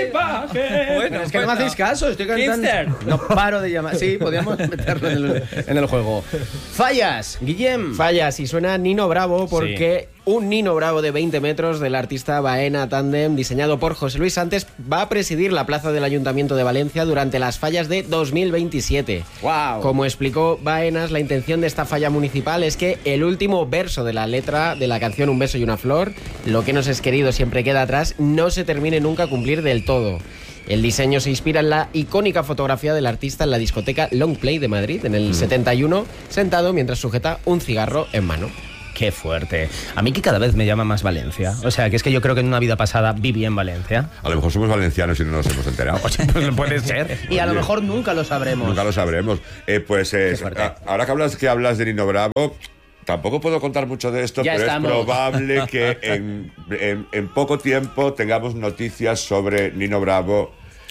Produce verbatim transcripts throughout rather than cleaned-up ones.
equipaje. Bueno, es que bueno. No me hacéis caso, estoy cantando. Hipster. No paro de llamar. Sí, podríamos meterlo en el, en el juego. Fallas, Guillem. Fallas, y suena Nino Bravo porque sí. Un Nino Bravo de veinte metros del artista Baena Tandem, diseñado por José Luis Santes, va a presidir la plaza del Ayuntamiento de Valencia durante las fallas de dos mil veintisiete. Wow. Como explicó Baenas, la intención de esta falla municipal es que el último verso de la letra de la canción Un beso y una flor, lo que nos es querido siempre queda atrás, no se termine nunca a cumplir del todo. El diseño se inspira en la icónica fotografía del artista en la discoteca Long Play de Madrid en el mm. setenta y uno, sentado mientras sujeta un cigarro en mano. Qué fuerte. A mí que cada vez me llama más Valencia. O sea, que es que yo creo que en una vida pasada viví en Valencia. A lo mejor somos valencianos y no nos hemos enterado. O sea, pues puede ser. Y a lo mejor nunca lo sabremos. Nunca lo sabremos. Eh, pues eh, a, ahora que hablas, que hablas de Nino Bravo, tampoco puedo contar mucho de esto, ya pero estamos. Es probable que en, en, en poco tiempo tengamos noticias sobre Nino Bravo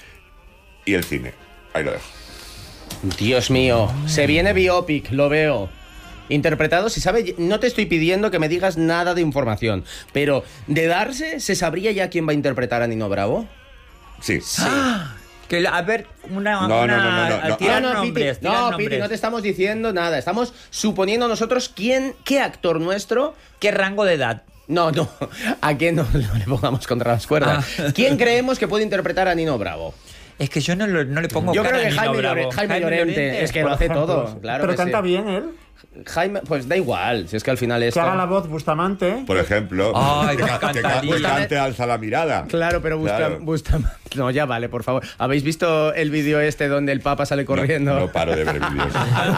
y el cine. Ahí lo dejo. Dios mío, se viene biopic, lo veo. Interpretado, se sabe, no te estoy pidiendo que me digas nada de información, pero de darse, ¿se sabría ya quién va a interpretar a Nino Bravo? Sí. Sí. Ah, que, a ver, una... No, una, no, no, no, no, no. Tira Ah, no, nombres, Piti, tira no, nombres. Piti, no te estamos diciendo nada. Estamos suponiendo nosotros quién, qué actor nuestro... ¿Qué rango de edad? No, no, a quién no, no le pongamos contra las cuerdas. Ah. ¿Quién creemos que puede interpretar a Nino Bravo? Es que yo no, lo, no le pongo yo cara creo que a Nino Jaime, Bravo. Llorente, Jaime, Jaime Llorente, Llorente, es que lo hace ejemplo. todo. Claro Pero que canta sí. bien él. Jaime, pues da igual, si es que al final es... Que haga la voz Bustamante. Por ejemplo, Ay, que, que, que cante Alza la mirada. Claro, pero Busta, Claro. Bustamante... No, ya vale, por favor. ¿Habéis visto el vídeo este donde el Papa sale corriendo? No, no paro de ver vídeos.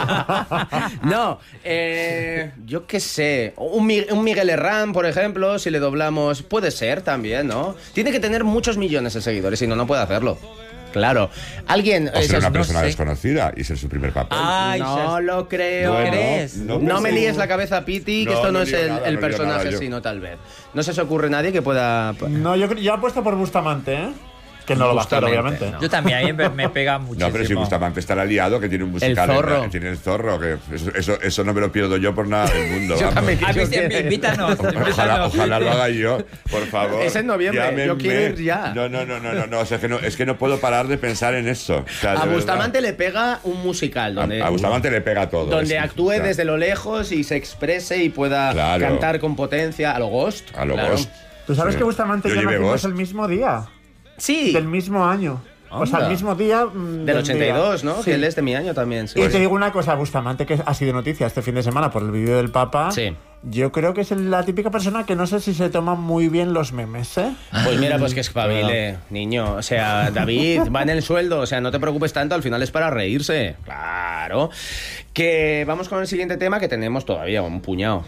No, eh, yo qué sé. Un, un Miguel Herrán, por ejemplo, si le doblamos... Puede ser también, ¿no? Tiene que tener muchos millones de seguidores, si no, no puede hacerlo. Claro. Alguien... O ser una no persona sé. desconocida y ser su primer papel. Ay, No ya- lo creo. Bueno, ¿crees? no, No no me sé. líes la cabeza, Piti, que No, esto no, no es lío el, nada, el no lío personaje, nada yo. sino tal vez. No se os ocurre nadie que pueda... No, yo, cre- yo apuesto por Bustamante, ¿eh? Que no lo va a hacer, Bustamante, obviamente. no. Yo también, a mí me, me pega muchísimo. No, pero si Bustamante está aliado, que tiene un musical. El Zorro. En, tiene el Zorro, que eso, eso, eso no me lo pierdo yo por nada del mundo. Yo vamos. también. A mí Yo sí, quiero- invítanos, Ojalá, invítanos. ojalá lo haga yo, por favor. Es en noviembre, yo Llámenme. quiero ir ya. No, no, no, no, no, no, o sea, es que no, es que no puedo parar de pensar en eso. O sea, de A verdad. Bustamante le pega un musical donde, A, a Bustamante le pega todo. donde es- actúe o sea, desde lo lejos y se exprese y pueda Claro. cantar con potencia a lo Ghost. A lo claro. Ghost. ¿Tú sabes Sí. que Bustamante y Yo yo llevé nacimos Ghost. el mismo día? Sí, Del mismo año. O sea, Anda. el mismo día... mm, del ochenta y dos, día. ¿no? Sí. Que él es de mi año también. Sí. Y te digo una cosa, Bustamante, que ha sido noticia este fin de semana por el vídeo del Papa. Sí. Yo creo que es la típica persona que no sé si se toma muy bien los memes, ¿eh? Pues mira, pues que espabile, niño. O sea, David, va en el sueldo. O sea, no te preocupes tanto, al final es para reírse. Claro. Que vamos con el siguiente tema, que tenemos todavía un puñado.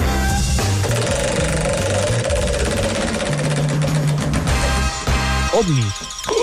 OVNIs.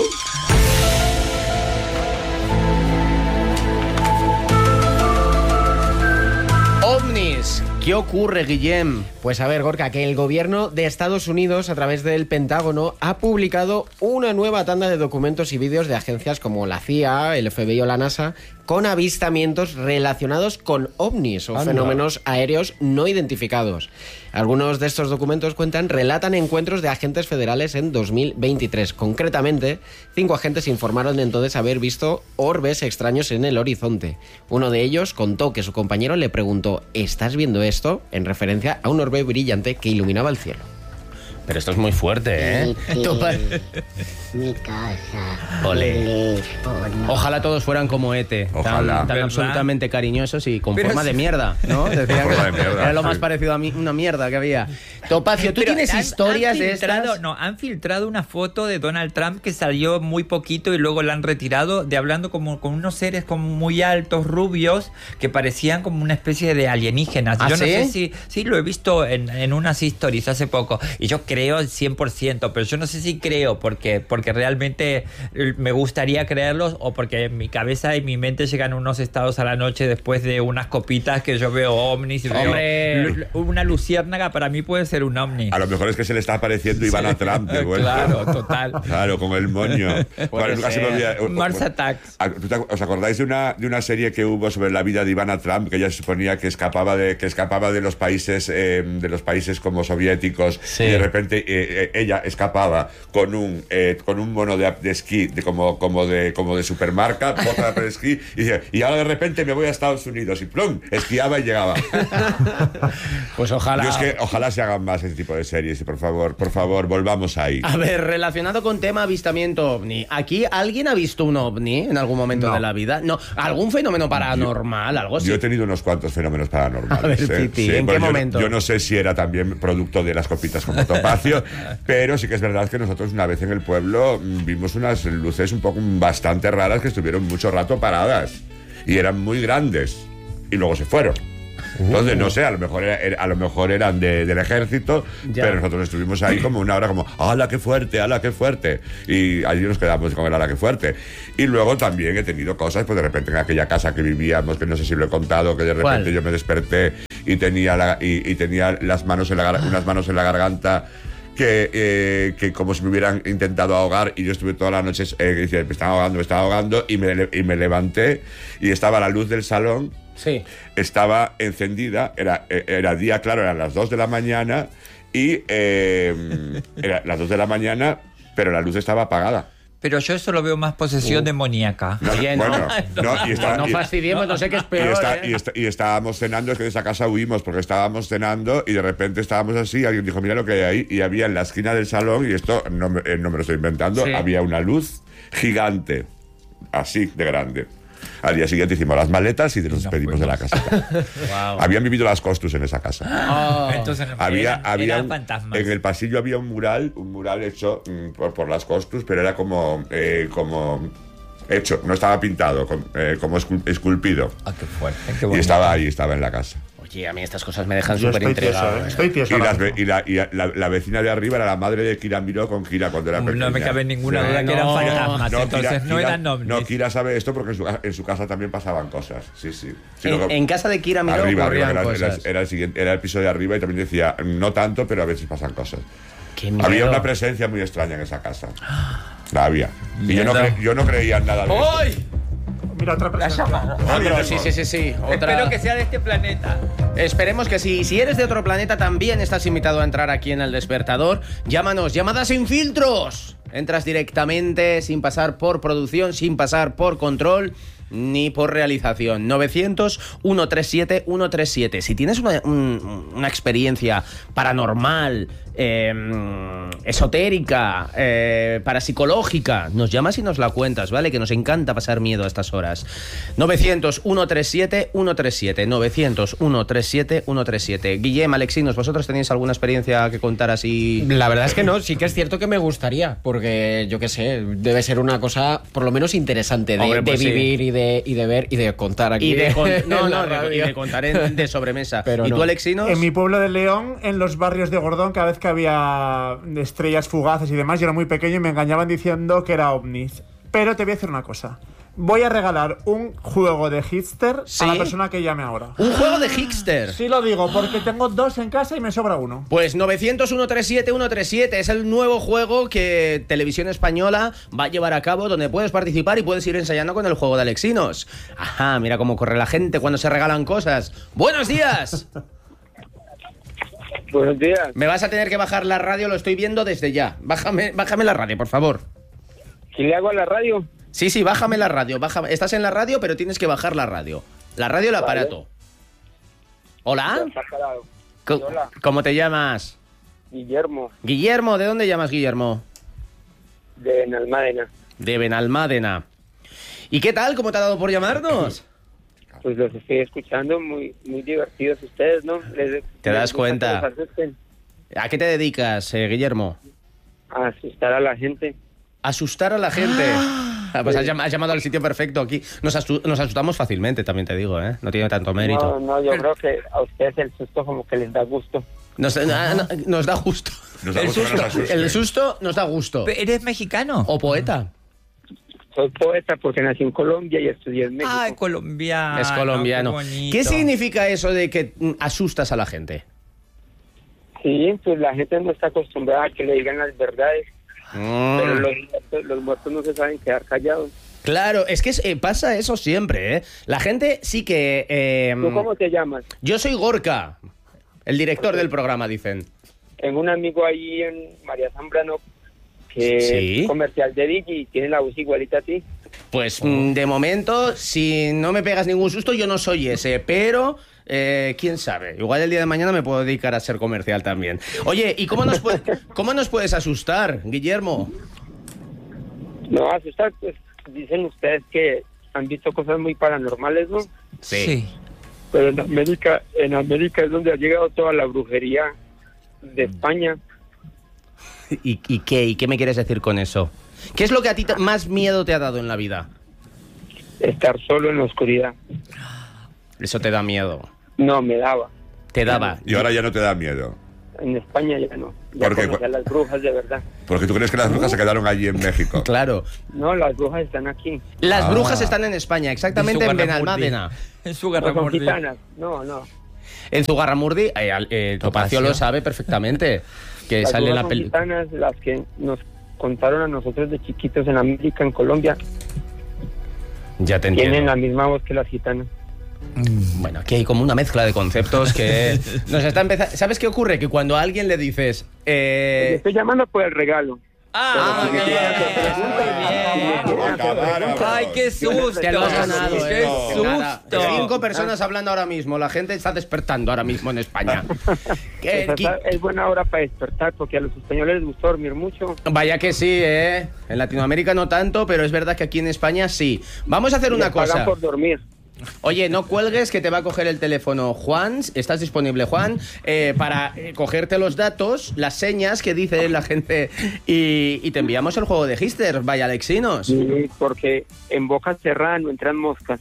OVNIs. ¿Qué ocurre, Guillem? Pues a ver, Gorka, que el gobierno de Estados Unidos, a través del Pentágono, ha publicado una nueva tanda de documentos y vídeos de agencias como la C I A, el F B I o la NASA, con avistamientos relacionados con ovnis o Anda. fenómenos aéreos no identificados. Algunos de estos documentos cuentan, relatan encuentros de agentes federales en dos mil veintitrés. Concretamente, cinco agentes informaron entonces haber visto orbes extraños en el horizonte. Uno de ellos contó que su compañero le preguntó, ¿estás viendo esto?, en referencia a un orbe brillante que iluminaba el cielo. Pero esto es muy fuerte, ¿eh? Topa- Mi casa. Ole. Teléfono. Ojalá todos fueran como Ete, Ojalá. tan, tan ¿Verdad? absolutamente cariñosos y con Pero forma sí. de mierda, ¿no? Decían Con forma que de mierda, era lo sí. más parecido a mí, una mierda que había. Topacio, ¿tú Pero tienes han- historias han de filtrado- estas? No, han filtrado una foto de Donald Trump que salió muy poquito y luego la han retirado, de hablando como con unos seres como muy altos, rubios, que parecían como una especie de alienígenas. ¿Ah, yo no sí? sé si... Sí, lo he visto en, en unas stories hace poco y yo creo al cien por ciento, pero yo no sé si creo porque, porque realmente me gustaría creerlos o porque en mi cabeza y mi mente llegan unos estados a la noche después de unas copitas que yo veo ovnis y Hombre. veo lu- una luciérnaga. Para mí puede ser un ovni. A lo mejor es que se le está apareciendo Ivana Trump de vuelta. Claro, total. Claro, con el moño. Bueno, nunca se me olvida- Mars Attacks. ¿Tú te- ¿Os acordáis de una, de una serie que hubo sobre la vida de Ivana Trump, que ella suponía que escapaba de, que escapaba de los países eh, de los países como soviéticos Sí. y de repente repente eh, ella escapaba con un eh, con un mono de, de esquí de como como de como de supermarca, bota de esquí, y dice, y ahora de repente me voy a Estados Unidos y plum, esquiaba y llegaba. Pues ojalá. Yo es que ojalá se hagan más ese tipo de series y por favor, por favor, volvamos ahí. A ver, relacionado con tema avistamiento ovni, ¿aquí alguien ha visto un ovni en algún momento No. de la vida? No, algún fenómeno paranormal, algo así. Yo he tenido unos cuantos fenómenos paranormales. A ver, ¿eh? Piti, ¿en qué bueno, yo, momento? Yo no sé si era también producto de las copitas con Topacio, pero sí que es verdad que nosotros una vez en el pueblo mm, vimos unas luces un poco mm, bastante raras que estuvieron mucho rato paradas y eran muy grandes y luego se fueron. Entonces, no sé, a lo mejor, era- era- a lo mejor eran de- del ejército, Ya. pero nosotros estuvimos ahí como una hora como, ¡hala, qué fuerte, hala, qué fuerte! Y allí nos quedamos con el ¡hala, qué fuerte! Y luego también he tenido cosas, pues de repente en aquella casa que vivíamos, que no sé si lo he contado, que de repente ¿Cuál? yo me desperté y tenía, la- y, y tenía las manos en la, gar- unas manos en la garganta que, eh, que como si me hubieran intentado ahogar y yo estuve toda la noche, eh, dice, me estaba ahogando, me estaba ahogando y me, le- y me levanté y estaba la luz del salón. Sí. Estaba encendida, era, eh, era día claro, eran las dos de la mañana y eh, era las dos de la mañana, pero la luz estaba apagada. Pero yo eso lo veo más posesión demoníaca. No, Oye, no. bueno, no, y está- No y- fastidiemos, no sé qué es y, peor. está- ¿eh? y está- y estábamos cenando, es que de esa casa huimos porque estábamos cenando y de repente estábamos así, alguien dijo, mira lo que hay ahí, y había en la esquina del salón, y esto no, me- eh, no me lo estoy inventando, Sí. había una luz gigante, así de grande. Al día siguiente hicimos las maletas y nos despedimos de la casa. Guau. Habían vivido las Costus en esa casa. Oh. Entonces no, Había, eran, había eran un- fantasmas. en el pasillo había un mural, un mural hecho mm, por, por las Costus, pero era como, eh, como hecho, no estaba pintado, com- eh, como escul- esculpido. Ah, qué fuerte, qué Y bonito. estaba ahí, estaba en la casa. Oye, a mí estas cosas me dejan Yo súper estoy tieso, intrigado. ¿eh? ¿eh? Estoy tieso. Y, ahora las ve- mismo. y la, y la- la vecina de arriba era la madre de Kira Miró con Kira cuando era pequeña. No me cabe ninguna Sí. duda que eran No, fantasmas, entonces Kira- no Kira- eran ovnis. No, Kira sabe esto porque en su, en su casa también pasaban cosas. Sí, sí. Sí, En, lo que- en casa de Kira Miró arriba, arriba, ocurrían era, era- cosas. era el siguiente, era el piso de arriba y también decía, no tanto, pero a veces pasan cosas. Qué miedo. Había una presencia muy extraña en esa casa. La había. Y yo no, Mierda. cre- yo no creía en nada de eso. ¡Ay! Mira, otra persona. Otro, sí, sí, sí, sí. Otra. Espero que sea de este planeta. Esperemos que sí. Si eres de otro planeta, también estás invitado a entrar aquí en El Despertador. Llámanos, llamadas sin filtros. Entras directamente, sin pasar por producción, sin pasar por control, ni por realización. novecientos, ciento treinta y siete, ciento treinta y siete. Si tienes una, un- una experiencia paranormal, eh, esotérica, eh, parapsicológica, nos llamas y nos la cuentas, ¿vale? Que nos encanta pasar miedo a estas horas. novecientos, ciento treinta y siete, ciento treinta y siete. novecientos, ciento treinta y siete, ciento treinta y siete. Guillem, Alexinos, ¿vosotros tenéis alguna experiencia que contar así? La verdad es que no, sí que es cierto que me gustaría, porque yo qué sé, debe ser una cosa por lo menos interesante de, Hombre, pues de sí. vivir y de, y de ver y de contar aquí. Y de, con- en no, la no, de, radio. y de contar en- de sobremesa. Pero ¿Y no. tú, Alexinos? En mi pueblo de León, en los barrios de Gordón, cada vez que había estrellas fugaces y demás, yo era muy pequeño y me engañaban diciendo que era ovnis. Pero te voy a decir una cosa. Voy a regalar un juego de Hitster ¿Sí? a la persona que llame ahora. Un juego de Hickster. Sí lo digo, porque tengo dos en casa y me sobra uno. Pues novecientos, ciento treinta y siete, ciento treinta y siete es el nuevo juego que Televisión Española va a llevar a cabo, donde puedes participar y puedes ir ensayando con el juego de Alexinos. Ajá, mira cómo corre la gente cuando se regalan cosas. ¡Buenos días! Buenos días. Me vas a tener que bajar la radio, lo estoy viendo desde ya. Bájame, bájame la radio, por favor. ¿Qué le hago a la radio? Sí, sí, bájame la radio. Bájame. Estás en la radio, pero tienes que bajar la radio. La radio, el Vale. aparato. ¿Hola? Está calado. Co- Hola. ¿Cómo te llamas? Guillermo, Guillermo, ¿de dónde llamas, Guillermo? de Benalmádena. De Benalmádena. ¿Y qué tal? ¿Cómo te ha dado por llamarnos? Pues los estoy escuchando, muy muy divertidos ustedes, ¿no? Les- ¿Te das les gusta cuenta? que los asusten, ¿A qué te dedicas, eh, Guillermo? a asustar a la gente. Asustar a la gente. Ah, pues has, llam- has llamado al sitio perfecto aquí. Nos, asu- nos asustamos fácilmente, también te digo, ¿eh? No tiene tanto No, mérito. no, yo creo que a ustedes el susto como que les da gusto. Nos, ah, no, nos da gusto. Nos da el, gusto que susto, nos asusten. el susto nos da gusto. ¿Eres mexicano? O poeta. Soy poeta porque nací en Colombia y estudié en México. Ay, colombiano. es colombiano. Qué, bonito. ¿Qué significa eso de que mm, asustas a la gente? Sí, pues la gente no está acostumbrada a que le digan las verdades, pero Mm. los, muertos- los muertos no se saben quedar callados. Claro, es que es- eh, pasa eso siempre, ¿eh? La gente sí que... eh, ¿Tú cómo te llamas? Yo soy Gorka, el director del programa, dicen. Tengo un amigo ahí en María Zambrano que Sí. es comercial de Digi y tiene la voz igualita a ti. Pues mm, de momento, si no me pegas ningún susto, yo no soy ese, pero eh, quién sabe, igual el día de mañana me puedo dedicar a ser comercial también. Oye, ¿y cómo nos, pu- cómo nos puedes asustar, Guillermo? No, asustar, pues dicen ustedes que han visto cosas muy paranormales, ¿no? Sí. Pero en América, en América es donde ha llegado toda la brujería de España. ¿Y, y qué, ¿Y qué me quieres decir con eso? ¿Qué es lo que a ti te- más miedo te ha dado en la vida? Estar solo en la oscuridad. Eso te da miedo. No, me daba. Te daba. Y ahora ya no te da miedo. En España ya no. Ya ¿Por qué? conocí a las brujas de verdad. Porque tú crees que las brujas se quedaron allí en México. Claro. No, las brujas están aquí. Las Ah. brujas están en España, exactamente en Zugarramurdi. Benalmádena. En No son Zugarramurdi. gitanas. No, no. En Zugarramurdi, eh, al- eh, Topacio lo sabe perfectamente. Que Las sale en brujas la son película. gitanas, las que nos contaron a nosotros de chiquitos en América, en Colombia. Ya te Tienen entiendo. la misma voz que las gitanas. Bueno, aquí hay como una mezcla de conceptos que nos está empezando. ¿Sabes qué ocurre? Que cuando a alguien le dices. Le Eh... estoy llamando por el regalo. Ah, Pero si me bien, quieren hacer preguntas, bien. si me quieren hacer preguntas, Ay, qué susto. Te lo has ganado, Qué eh. Nada, susto. Cinco personas hablando ahora mismo. La gente está despertando ahora mismo en España. Que- Pues que- esta es buena hora para despertar porque a los españoles les gusta dormir mucho. Vaya que sí, ¿eh? En Latinoamérica no tanto, pero es verdad que aquí en España sí. Vamos a hacer Y una les pagan cosa. por dormir. Oye, no cuelgues que te va a coger el teléfono Juan. ¿Estás disponible, Juan? Eh, para eh, cogerte los datos, las señas que dice la gente y, y te enviamos el juego de Hister. Vaya, Alexinos. Sí, porque en boca cerrada no entran moscas.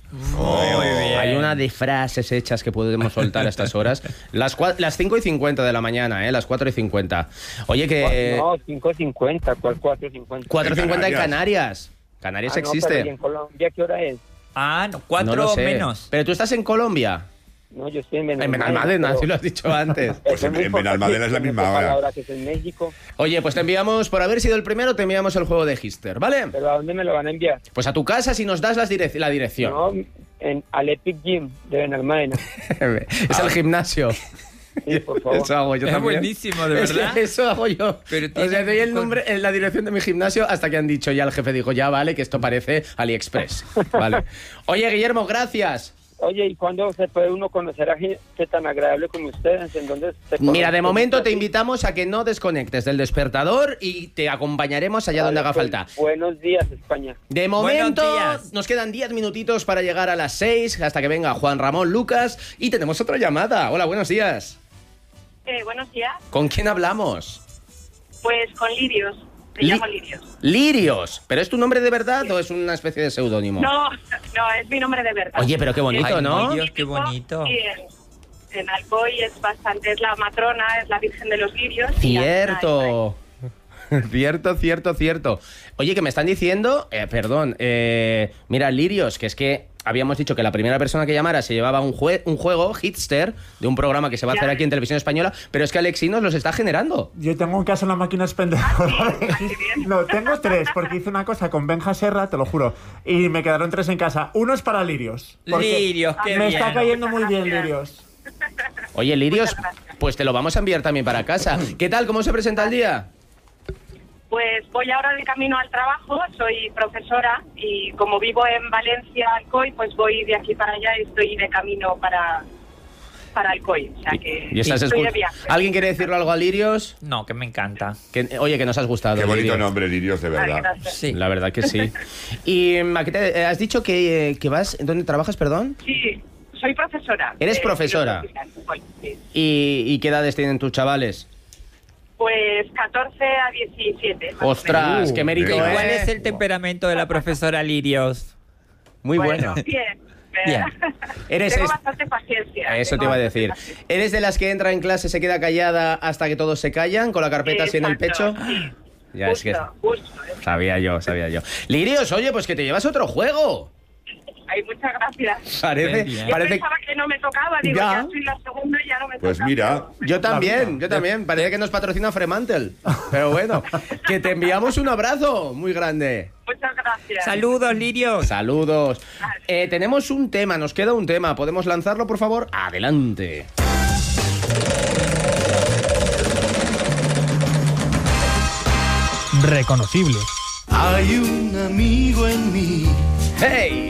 Hay una de frases hechas que podemos soltar a estas horas. Las, cua- las cinco y cincuenta de la mañana, ¿eh? Las cuatro y cincuenta. Oye, que... No, cinco cincuenta, ¿cuál cuatro cincuenta? cuatro y cincuenta en Canarias. Canarias. Canarias Ah, no, existe. pero ¿y en Colombia qué hora es? Ah, no, No cuatro lo sé. menos. Pero tú estás en Colombia. No, yo estoy en En Benalmádena. Benalmádena, pero si lo has dicho antes. eso Pues es en- muy en poco, Benalmádena es la sí, misma me toca hora. la hora que es en México. Oye, pues te enviamos, por haber sido el primero, te enviamos el juego de Hister, ¿vale? ¿Pero a dónde me lo van a enviar? Pues a tu casa si nos das las direc- la dirección. No, en, al Epic Gym de Benalmádena. Es el gimnasio. Sí, por favor. Eso hago yo Es también. buenísimo, de Es que verdad. Eso hago yo. Pero o sea, tiene- doy el nombre, en la dirección de mi gimnasio hasta que han dicho, ya el jefe dijo, ya vale, que esto parece AliExpress. Vale. Oye, Guillermo, gracias. Oye, ¿y cuándo se puede uno conocer a gente tan agradable como ustedes? ¿En dónde se Mira, de conoce? momento te invitamos a que no desconectes del despertador y te acompañaremos allá donde Vale, haga pues, falta. Buenos días, España. De Buenos momento días. nos quedan diez minutitos para llegar a las seis hasta que venga Juan Ramón Lucas y tenemos otra llamada. Hola, buenos días. Eh, buenos días, ¿Con quién hablamos? pues con Lirios, me Li- llamo Lirios. Lirios. ¿Pero es tu nombre de verdad o es una especie de seudónimo? No, no, es mi nombre de verdad. Oye, pero qué bonito, Ay, ¿no? Dios, qué bonito. Y en, en Alcoy es bastante, es la matrona, es la Virgen de los Lirios. y la- Cierto. Cierto, cierto, cierto. Oye, que me están diciendo, eh, perdón, eh, mira, Lirios, que es que habíamos dicho que la primera persona que llamara se llevaba un, jue- un juego, Hitster, de un programa que se va a Ya. hacer aquí en Televisión Española, pero es que Alexinos los está generando. Yo tengo en casa una máquina expendedora. No, tengo tres, porque hice una cosa con Benja Serra, te lo juro. Y me quedaron tres en casa. Uno es para Lirios. porque Lirios, qué Me bien. está cayendo muy bien, Gracias. Lirios. Oye, Lirios, Muchas gracias. pues te lo vamos a enviar también para casa. ¿Qué tal? ¿Cómo se presenta el día? Pues voy ahora de camino al trabajo, soy profesora y como vivo en Valencia, Alcoy, pues voy de aquí para allá y estoy de camino para, para Alcoy. O sea que ¿Y estás estoy de escu- viaje. ¿Alguien quiere decirle algo a Lirios? No, que me encanta. Que, oye, que nos has gustado. Qué bonito Lirios. nombre, Lirios, de Ay, verdad. gracias. Sí. La verdad que sí. ¿Y mm, a qué te- eh, has dicho que, eh, que vas, ¿dónde trabajas, perdón? Sí, soy profesora. ¿Eres de profesora? filosofía en Alcoy, sí. ¿Y, y qué edades tienen tus chavales? Pues catorce a diecisiete. más o Ostras, menos. qué mérito, venga. ¿eh? ¿Cuál es el temperamento de la profesora Lirios? Muy Bueno, bueno. bien. Bien. Eres Tengo es- bastante paciencia. Eso tengo te iba a bastante decir. paciencia. ¿Eres de las que entra en clase, se queda callada hasta que todos se callan, con la carpeta así en el pecho? Exacto, sí. Ya, es que Justo, justo. ¿eh? sabía yo, sabía yo. Lirios, oye, pues que te llevas otro juego. Ay, muchas gracias. Parece, Qué bien. Yo parece. pensaba que no me tocaba, digo, Ya. ya, soy la segunda y ya no me Pues toca. mira, pero- Yo también, yo también. Parece que nos patrocina Fremantle. Pero bueno, que te enviamos un abrazo muy grande. Muchas gracias. Saludos, Lirios. Saludos. Eh, tenemos un tema, nos queda un tema. ¿Podemos lanzarlo, por favor? Adelante. reconocible. Hay un amigo en mí. ¡Hey!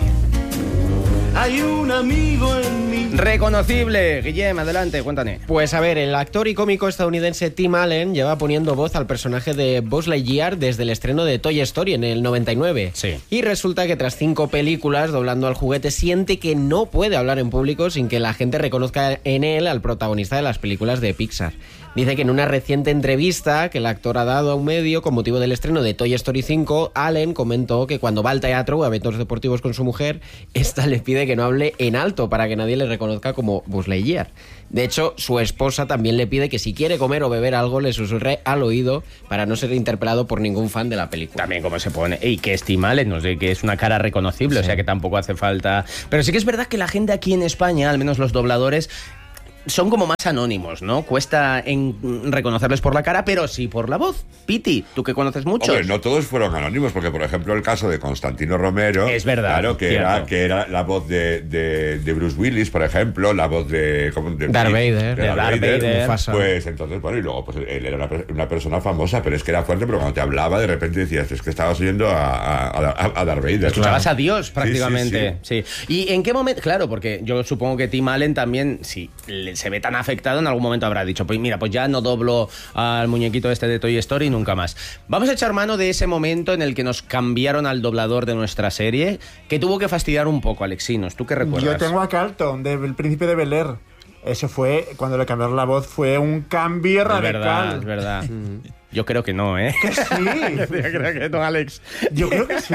Hay un amigo en mí. Reconocible. Guillem, adelante, cuéntame. Pues a ver, el actor y cómico estadounidense Tim Allen lleva poniendo voz al personaje de Buzz Lightyear desde el estreno de Toy Story en el noventa y nueve. Sí. Y resulta que tras cinco películas doblando al juguete siente que no puede hablar en público sin que la gente reconozca en él al protagonista de las películas de Pixar. Dice que en una reciente entrevista que el actor ha dado a un medio con motivo del estreno de Toy Story cinco, Allen comentó que cuando va al teatro o a eventos deportivos con su mujer, esta le pide que no hable en alto para que nadie le reconozca como Buzz Lightyear. De hecho, su esposa también le pide que si quiere comer o beber algo le susurre al oído para no ser interpelado por ningún fan de la película. También cómo se pone. Y que estimales, no sé, que es una cara reconocible, sí. O sea que tampoco hace falta. Pero sí que es verdad que la gente aquí en España, al menos los dobladores, son como más anónimos, ¿no? Cuesta en reconocerles por la cara, pero sí por la voz. Piti, tú que conoces mucho. Hombre, no todos fueron anónimos, porque por ejemplo el caso de Constantino Romero, es verdad, claro, que era, que era la voz de, de, de Bruce Willis, por ejemplo, la voz de, de Darth Vader, de Darth Vader, Vader pues entonces, bueno, y luego pues él era una, una persona famosa, pero es que era fuerte, pero cuando te hablaba de repente decías, es que estabas oyendo a, a, a, a Darth Vader. Escuchabas claro. a Dios prácticamente. Sí, sí, sí. sí. ¿Y en qué momento? Claro, porque yo supongo que Tim Allen también, si se ve tan afectado, en algún momento habrá dicho, pues mira, pues ya no doblo al muñequito este de Toy Story nunca más. Vamos a echar mano de ese momento en el que nos cambiaron al doblador de nuestra serie, que tuvo que fastidiar un poco, Alexinos. ¿Tú qué recuerdas? Yo tengo a Carlton, del Príncipe de Bel-Air. Eso fue, cuando le cambiaron la voz, fue un cambio es radical. Verdad, es verdad. Yo creo que no, ¿eh? Que sí. Yo creo que no, Alex. Yo creo que sí.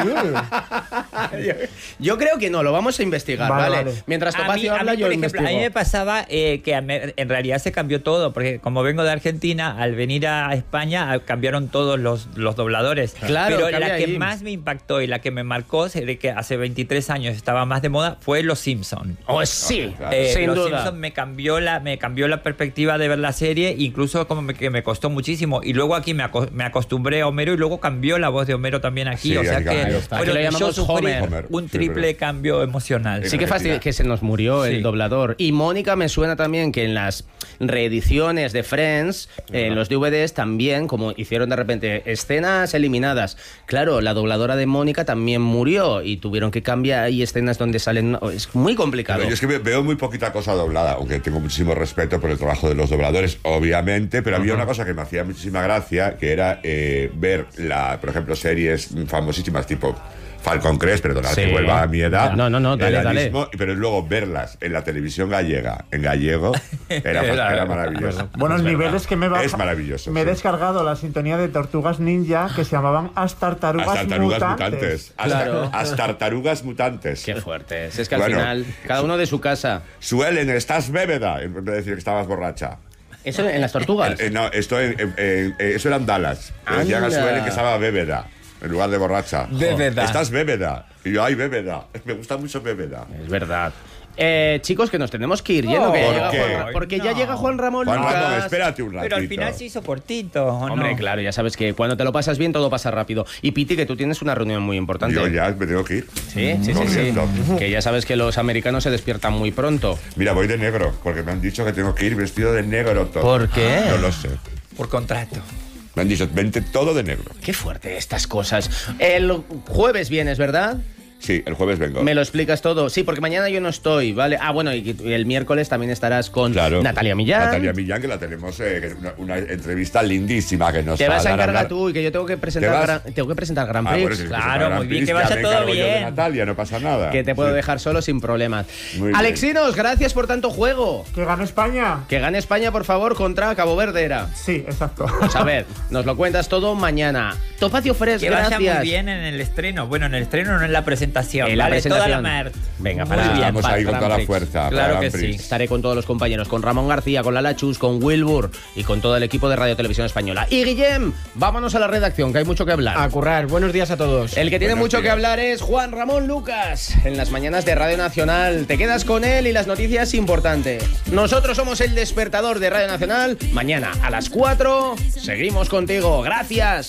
yo, yo creo que no, lo vamos a investigar, ¿vale? Vale, vale. Mientras A mí, Topacio a habla, mí, yo por ejemplo, investigo. a mí me pasaba eh, que a me- en realidad se cambió todo, porque como vengo de Argentina, al venir a España a- cambiaron todos los, los dobladores. Claro, Pero cambia la que ahí. más me impactó y la que me marcó, de que hace veintitrés años estaba más de moda, fue Los Simpson. Oh, sí, Claro. Eh, sin Los duda. Simpson me cambió la me cambió la perspectiva de ver la serie, incluso como me, que me costó muchísimo, y luego aquí me, aco- me acostumbré a Homero y luego cambió la voz de Homero también aquí, Sí, o sea aquí que cambió. Aquí bueno, lo yo llamamos sufrí Homer. Homer, un sí, triple verdad. cambio emocional. Sí que Argentina. fastidia que se nos murió Sí. el doblador. Y Mónica, me suena también que en las reediciones de Friends, eh, en los D V Ds también, como hicieron de repente escenas eliminadas. Claro, la dobladora de Mónica también murió y tuvieron que cambiar ahí escenas donde salen... Es muy complicado. Pero yo es que ve- veo muy poquita cosa doblada, aunque tengo muchísimo respeto por el trabajo de los dobladores, obviamente, pero había una cosa que me hacía muchísima gracia, que era eh, ver, la, por ejemplo, series famosísimas tipo Falcon Crest, perdonad Sí. que vuelva a mi edad. No, no, no, dale, era dale. mismo, pero luego verlas en la televisión gallega, en gallego, era, era maravilloso. Buenos niveles que me va Es maravilloso. Me he sí. descargado la sintonía de Tortugas Ninja que se llamaban As Tartarugas, Las tartarugas Mutantes. mutantes. Hasta, Claro. Las tartarugas mutantes. Qué fuerte. Es que al Bueno. final, cada uno de su casa. Suelen, estás bébeda, en vez de decir que estabas borracha. ¿Eso en las tortugas? Eh, no, esto en, en- en- eh, eso eran Dallas. Pero decían a Anda. Suelen que estaba bébeda, en lugar de borracha. Bébeda. Estás bébeda. Y yo, ay, bébeda. Me gusta mucho bébeda. Es verdad. Eh, chicos, que nos tenemos que ir yendo, No, que ya ¿por llega qué? Juan- porque ya No. llega Juan Ramón Juan Lucas. Ramón, espérate un ratito. Pero al final se hizo cortito, ¿o no? Hombre, claro, ya sabes que cuando te lo pasas bien todo pasa rápido. Y Piti, que tú tienes una reunión muy importante. Yo ya me tengo que ir. Sí, sí, sí, sí. Corriendo. Que ya sabes que los americanos se despiertan muy pronto. Mira, voy de negro, porque me han dicho que tengo que ir vestido de negro todo. ¿Por qué? No lo sé. Por contrato. Me han dicho, vente todo de negro. Qué fuerte estas cosas. El jueves vienes, ¿verdad? Sí, el jueves vengo. Me lo explicas todo. Sí, porque mañana yo no estoy, ¿vale? Ah, bueno, y el miércoles también estarás con Claro. Natalia Millán. Natalia Millán, que la tenemos, eh, que es una, una entrevista lindísima que nos Te va vas a dar encargar hablar. tú y que yo tengo que presentar, ¿Te vas? gran, tengo que presentar Grand Ah, Prix. bueno, si quieres Claro, preparar muy bien, Prix, que ya vaya me todo encargo yo de bien. Natalia, no pasa nada. Que te puedo Sí. dejar solo sin problemas. Muy bien. Alexinos, gracias por tanto juego. ¿Que gane España? Que gane España, por favor, contra Cabo Verde era. Sí, exacto. Pues a ver, nos lo cuentas todo mañana. Topacio Fresh, Que vaya gracias. muy bien en el estreno. Bueno, en el estreno no en la presentación. En la vale, presentación. toda la mer. Venga, Muy para- bien. Estamos para ahí con Grand toda la Prix. fuerza. para Claro Grand que Prix. sí. Estaré con todos los compañeros, con Ramón García, con Lala Chus, con Wilbur y con todo el equipo de Radio Televisión Española. Y Guillem, vámonos a la redacción, que hay mucho que hablar. A currar. Buenos días a todos. El que tiene Buenos mucho que días. hablar es Juan Ramón Lucas, en las mañanas de Radio Nacional. Te quedas con él y las noticias importantes. Nosotros somos el despertador de Radio Nacional. Mañana a las cuatro seguimos contigo. Gracias.